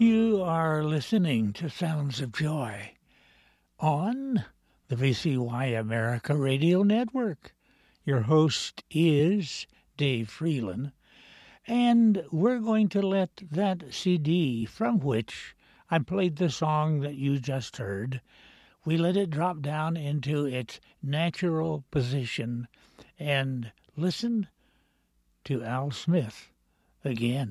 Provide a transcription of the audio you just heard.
You are listening to Sounds of Joy on the VCY America Radio Network. Your host is Dave Freeland, and we're going to let that CD from which I played the song that you just heard, we let it drop down into its natural position and listen to Al Smith again.